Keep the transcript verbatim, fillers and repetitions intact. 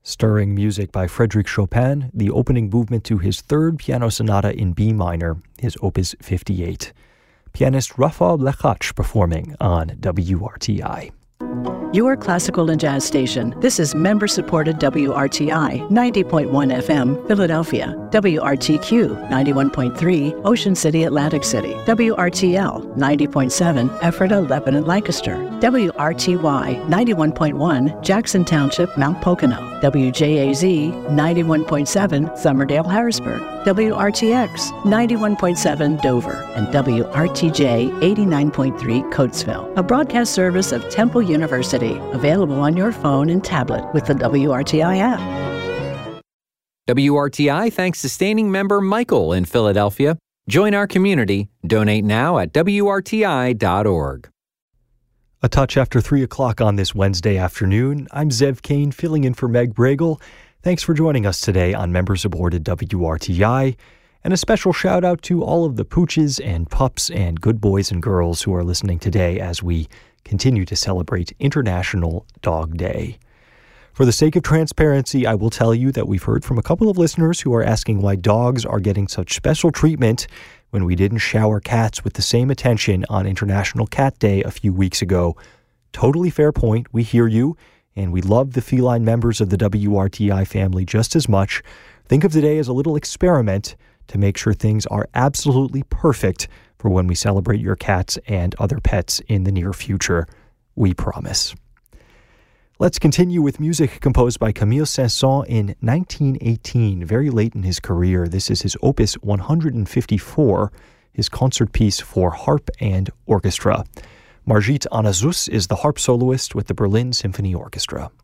Stirring music by Frédéric Chopin, the opening movement to his third piano sonata in B minor, his Opus fifty-eight. Pianist Rafał Blechacz performing on W R T I. Your classical and jazz station. This is member-supported W R T I ninety point one F M, Philadelphia. W R T Q ninety-one point three, Ocean City, Atlantic City. W R T L ninety point seven, Ephrata, Lebanon, Lancaster. W R T Y ninety-one point one, Jackson Township, Mount Pocono. W J A Z ninety-one point seven, Somerdale, Harrisburg. W R T X ninety-one point seven, Dover. And W R T J eighty-nine point three, Coatesville. A broadcast service of Temple University. Available on your phone and tablet with the W R T I app. W R T I thanks sustaining member Michael in Philadelphia. Join our community. Donate now at W R T I dot org. A touch after three o'clock on this Wednesday afternoon. I'm Zev Kane filling in for Meg Bregel. Thanks for joining us today on member-supported W R T I. And a special shout out to all of the pooches and pups and good boys and girls who are listening today as we continue to celebrate International Dog Day. For the sake of transparency, I will tell you that we've heard from a couple of listeners who are asking why dogs are getting such special treatment when we didn't shower cats with the same attention on International Cat Day a few weeks ago. Totally fair point. We hear you, and we love the feline members of the W R T I family just as much. Think of today as a little experiment to make sure things are absolutely perfect for when we celebrate your cats and other pets in the near future. We promise. Let's continue with music composed by Camille Saint-Saëns in nineteen eighteen, very late in his career. This is his Opus one hundred fifty-four, his concert piece for harp and orchestra. Margit Anazus is the harp soloist with the Berlin Symphony Orchestra.